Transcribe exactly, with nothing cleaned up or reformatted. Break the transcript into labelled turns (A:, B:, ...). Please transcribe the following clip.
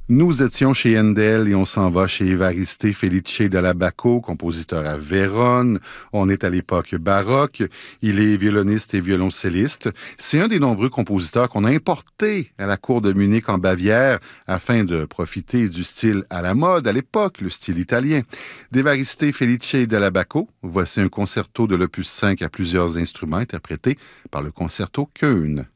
A: Nous étions chez Handel et on s'en va chez Évariste Felice della Bacco, compositeur à Vérone. On est à l'époque baroque. Il est violoniste et violoncelliste. C'est un des nombreux compositeurs qu'on a importés à la cour de Munich en Bavière afin de profiter du style à la mode à l'époque, le style italien. D'Évariste Felice della Bacco, voici un concerto de l'opus cinq à plusieurs instruments interprété par le concerto Köln.